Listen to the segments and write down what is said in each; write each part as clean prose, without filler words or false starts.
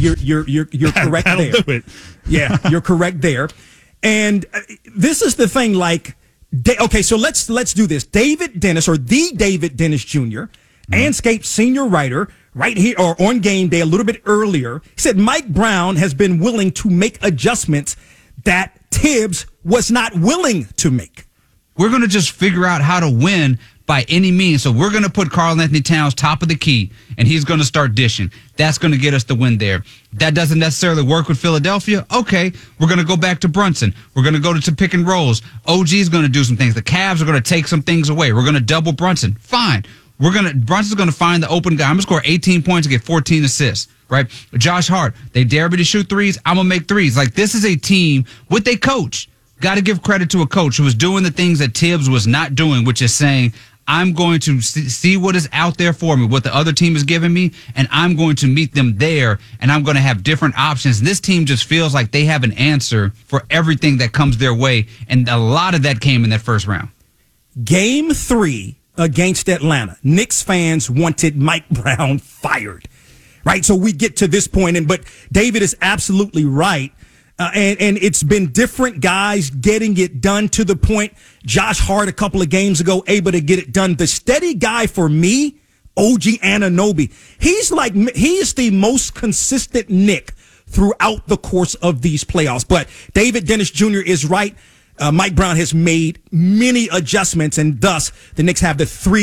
You're correct there. Do it. Yeah, you're correct there. And this is the thing, like, okay, so let's do this. David Dennis, or the David Dennis Jr., Anscape senior writer, right here, or on game day a little bit earlier, he said Mike Brown has been willing to make adjustments that Tibbs was not willing to make. We're going to just figure out how to win by any means. So we're going to put Karl-Anthony Towns top of the key, and he's going to start dishing. That's going to get us the win there. That doesn't necessarily work with Philadelphia. Okay, we're going to go back to Brunson. We're going to go to pick and rolls. OG is going to do some things. The Cavs are going to take some things away. We're going to double Brunson. Fine. Brunson's going to find the open guy. I'm going to score 18 points and get 14 assists, right? Josh Hart, they dare me to shoot threes. I'm going to make threes. Like, this is a team with a coach. Got to give credit to a coach who is doing the things that Tibbs was not doing, which is saying, I'm going to see what is out there for me, what the other team is giving me, and I'm going to meet them there, and I'm going to have different options. This team just feels like they have an answer for everything that comes their way, and a lot of that came in that first round. Game 3 against Atlanta, Knicks fans wanted Mike Brown fired, right? So we get to this point, but David is absolutely right. And it's been different guys getting it done, to the point Josh Hart a couple of games ago able to get it done. The steady guy for me, OG Anunoby, he is the most consistent Knick throughout the course of these playoffs. But David Dennis Jr. is right. Mike Brown has made many adjustments, and thus the Knicks have the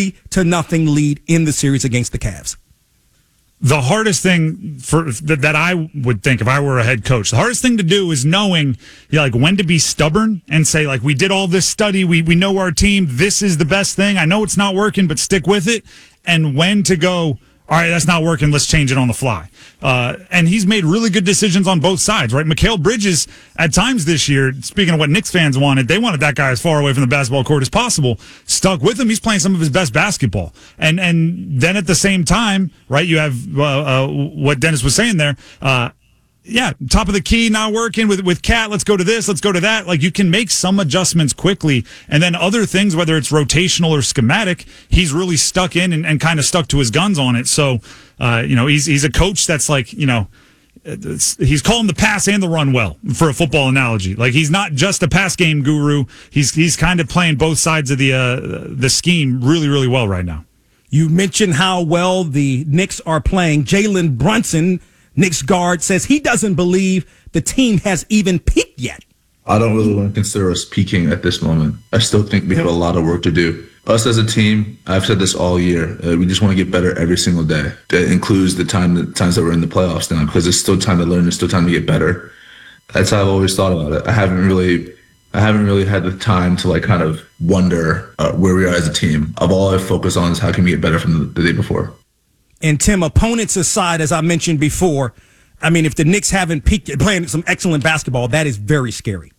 3-0 lead in the series against the Cavs. The hardest thing that I would think if I were a head coach, the hardest thing to do is knowing, like, when to be stubborn and say, like, we did all this study, we know our team, this is the best thing. I know it's not working, but stick with it. And when to go, all right, that's not working, let's change it on the fly. And he's made really good decisions on both sides, right? Mikal Bridges, at times this year, speaking of what Knicks fans wanted, they wanted that guy as far away from the basketball court as possible. Stuck with him. He's playing some of his best basketball. And then at the same time, right, you have what Dennis was saying there. Top of the key not working with Cat. Let's go to this. Let's go to that. Like, you can make some adjustments quickly, and then other things, whether it's rotational or schematic, he's really stuck in and kind of stuck to his guns on it. So, he's a coach that's like, he's calling the pass and the run well, for a football analogy. Like, he's not just a pass game guru. He's kind of playing both sides of the scheme really, really well right now. You mentioned how well the Knicks are playing. Jalen Brunson, Knicks guard, says he doesn't believe the team has even peaked yet. I don't really want to consider us peaking at this moment. I still think we have a lot of work to do. Us as a team, I've said this all year, we just want to get better every single day. That includes the times that we're in the playoffs now, because it's still time to learn, it's still time to get better. That's how I've always thought about it. I haven't really had the time to, like, kind of wonder where we are as a team. All I focus on is how can we get better from the day before. And Tim, opponents aside, as I mentioned before, I mean, if the Knicks haven't peaked, playing some excellent basketball, that is very scary.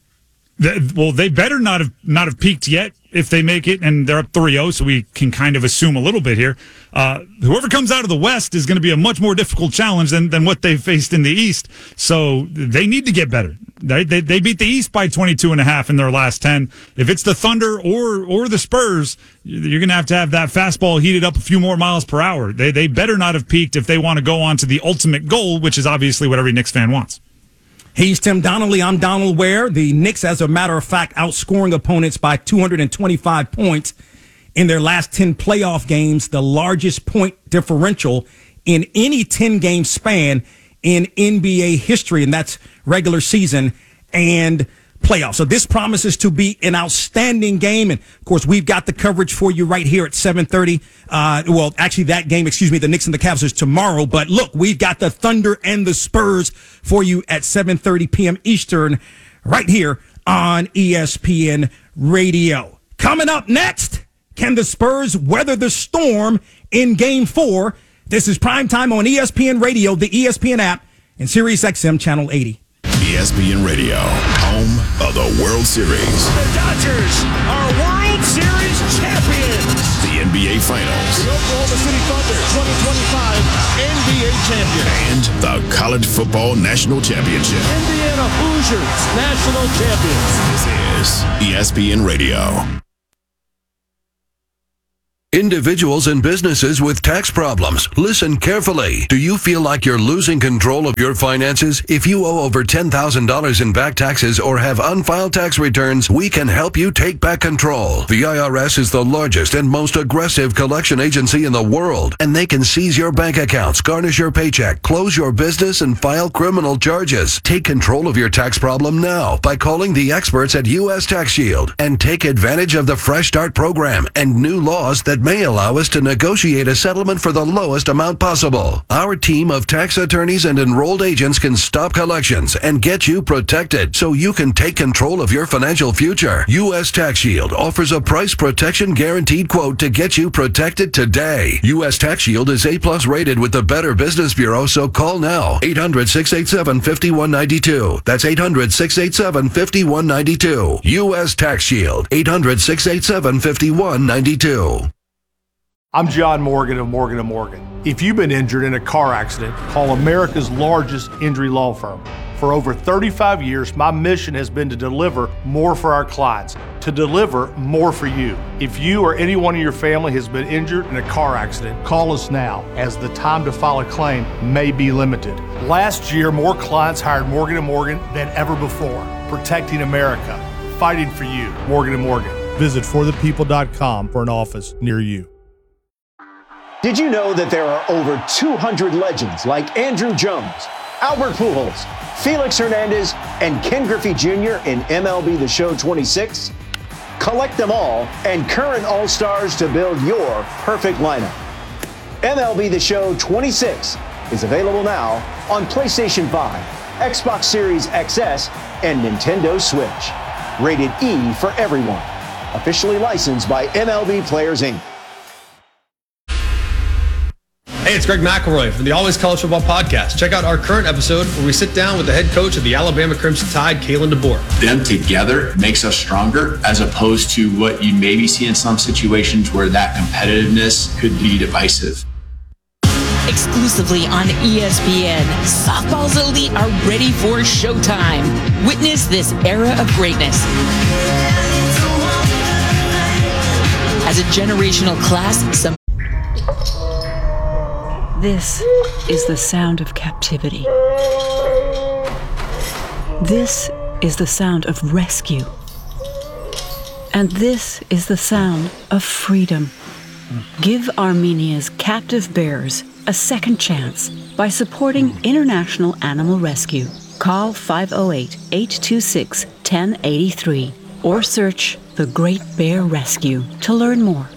Well, they better not have peaked yet if they make it, and they're up 3-0, so we can kind of assume a little bit here. Whoever comes out of the West is going to be a much more difficult challenge than what they faced in the East, so they need to get better. They beat the East by 22.5 in their last 10. If it's the Thunder or the Spurs, you're going to have that fastball heated up a few more miles per hour. They better not have peaked if they want to go on to the ultimate goal, which is obviously what every Knicks fan wants. He's Tim Donnelly. I'm Donald Ware. The Knicks, as a matter of fact, outscoring opponents by 225 points in their last 10 playoff games, the largest point differential in any 10-game span in NBA history, and that's regular season and playoffs. So this promises to be an outstanding game, and of course we've got the coverage for you right here at 7:30. That game, the Knicks and the Cavs is tomorrow, but look, we've got the Thunder and the Spurs for you at 7:30 p.m. Eastern right here on ESPN Radio. Coming up next, can the Spurs weather the storm in Game 4? This is Primetime on ESPN Radio, the ESPN app, and SiriusXM Channel 80. ESPN Radio, home of the World Series. The Dodgers are World Series champions. The NBA Finals. The Oklahoma City Thunder 2025 NBA champion. And the College Football National Championship. Indiana Hoosiers national champions. This is ESPN Radio. Individuals and businesses with tax problems, listen carefully. Do you feel like you're losing control of your finances? If you owe over $10,000 in back taxes or have unfiled tax returns, we can help you take back control. The IRS is the largest and most aggressive collection agency in the world, and they can seize your bank accounts, garnish your paycheck, close your business, and file criminal charges. Take control of your tax problem now by calling the experts at U.S. Tax Shield and take advantage of the Fresh Start program and new laws that may allow us to negotiate a settlement for the lowest amount possible. Our team of tax attorneys and enrolled agents can stop collections and get you protected so you can take control of your financial future. U.S. Tax Shield offers a price protection guaranteed quote to get you protected today. U.S. Tax Shield is A+ rated with the Better Business Bureau, so call now. 800-687-5192. That's 800-687-5192. U.S. Tax Shield. 800-687-5192. I'm John Morgan of Morgan & Morgan. If you've been injured in a car accident, call America's largest injury law firm. For over 35 years, my mission has been to deliver more for our clients, to deliver more for you. If you or anyone in your family has been injured in a car accident, call us now, as the time to file a claim may be limited. Last year, more clients hired Morgan & Morgan than ever before, protecting America, fighting for you. Morgan & Morgan. Visit forthepeople.com for an office near you. Did you know that there are over 200 legends like Andrew Jones, Albert Pujols, Felix Hernandez, and Ken Griffey Jr. in MLB The Show 26? Collect them all and current All-Stars to build your perfect lineup. MLB The Show 26 is available now on PlayStation 5, Xbox Series XS, and Nintendo Switch. Rated E for everyone. Officially licensed by MLB Players, Inc. Hey, it's Greg McElroy from the Always College Football Podcast. Check out our current episode where we sit down with the head coach of the Alabama Crimson Tide, Kalen DeBoer. Them together makes us stronger, as opposed to what you maybe see in some situations where that competitiveness could be divisive. Exclusively on ESPN, softball's elite are ready for showtime. Witness this era of greatness as a generational class. This is the sound of captivity. This is the sound of rescue. And this is the sound of freedom. Give Armenia's captive bears a second chance by supporting International Animal Rescue. Call 508-826-1083 or search The Great Bear Rescue to learn more.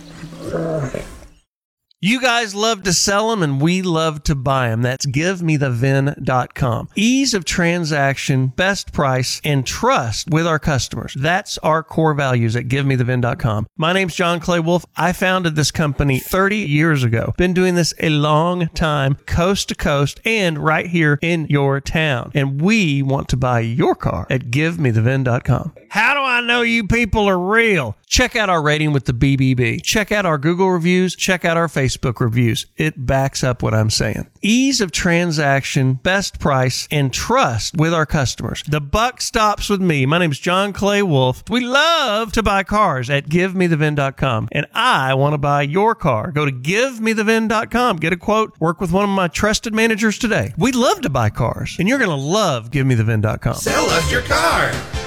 You guys love to sell them, and we love to buy them. That's GiveMeTheVin.com. Ease of transaction, best price, and trust with our customers. That's our core values at GiveMeTheVin.com. My name's John Clay Wolf. I founded this company 30 years ago. Been doing this a long time, coast to coast, and right here in your town. And we want to buy your car at GiveMeTheVin.com. How do I know you people are real? Check out our rating with the BBB. Check out our Google reviews. Check out our Facebook reviews. It backs up what I'm saying. Ease of transaction, best price, and trust with our customers. The buck stops with me. My name's John Clay Wolf. We love to buy cars at GiveMeTheVin.com, and I want to buy your car. Go to GiveMeTheVin.com. Get a quote. Work with one of my trusted managers today. We love to buy cars, and you're going to love GiveMeTheVin.com. Sell us your car.